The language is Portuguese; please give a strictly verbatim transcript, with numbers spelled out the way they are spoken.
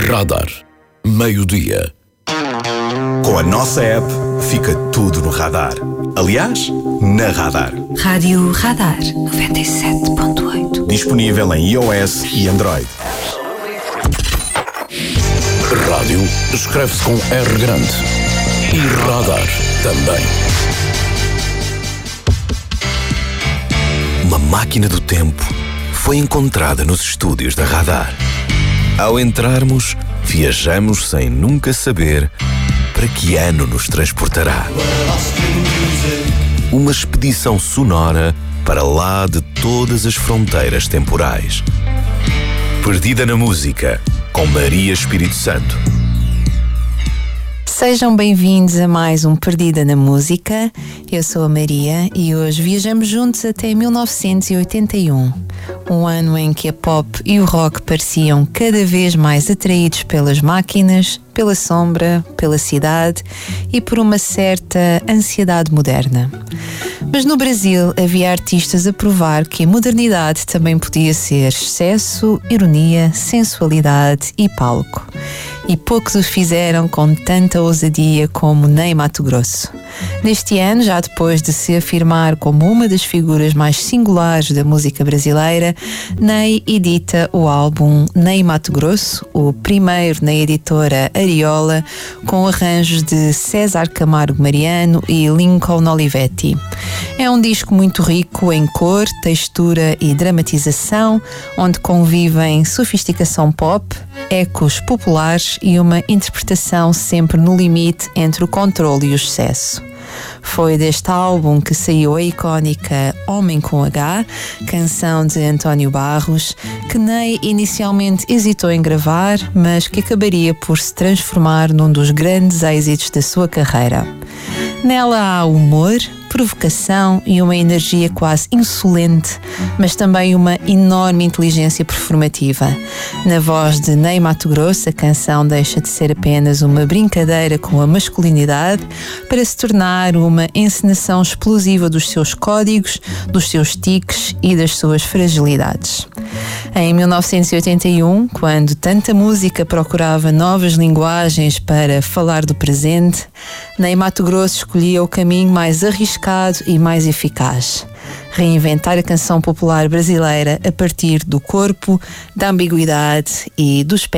Radar. Meio-dia. Com a nossa app, fica tudo no radar. Aliás, na Radar. Rádio Radar noventa e sete ponto oito. Disponível em iOS e Android. Rádio escreve-se com R grande. E Radar também. Uma máquina do tempo foi encontrada nos estúdios da Radar. Ao entrarmos, viajamos sem nunca saber para que ano nos transportará. Uma expedição sonora para lá de todas as fronteiras temporais. Perdida na música, com Maria Espírito Santo. Sejam bem-vindos a mais um Perdida na Música. Eu sou a Maria e hoje viajamos juntos até mil novecentos e oitenta e um, um ano em que a pop e o rock pareciam cada vez mais atraídos pelas máquinas, pela sombra, pela cidade e por uma certa ansiedade moderna. Mas no Brasil havia artistas a provar que a modernidade também podia ser excesso, ironia, sensualidade e palco. E poucos o fizeram com tanta ousadia como Ney Matogrosso. Neste ano, já depois de se afirmar como uma das figuras mais singulares da música brasileira, Ney edita o álbum Ney Matogrosso, o primeiro na editora Ariola, com arranjos de César Camargo Mariano e Lincoln Olivetti. É um disco muito rico em cor, textura e dramatização, onde convivem sofisticação pop, ecos populares e uma interpretação sempre no limite entre o controle e o excesso. Foi deste álbum que saiu a icónica Homem com H, canção de António Barros, que Ney inicialmente hesitou em gravar, mas que acabaria por se transformar num dos grandes êxitos da sua carreira. Nela há humor, provocação e uma energia quase insolente, mas também uma enorme inteligência performativa. Na voz de Ney Matogrosso, a canção deixa de ser apenas uma brincadeira com a masculinidade para se tornar uma encenação explosiva dos seus códigos, dos seus tiques e das suas fragilidades. Em mil novecentos e oitenta e um, quando tanta música procurava novas linguagens para falar do presente, Ney Matogrosso escolhia o caminho mais arriscado e mais eficaz: reinventar a canção popular brasileira a partir do corpo, da ambiguidade e do espectro.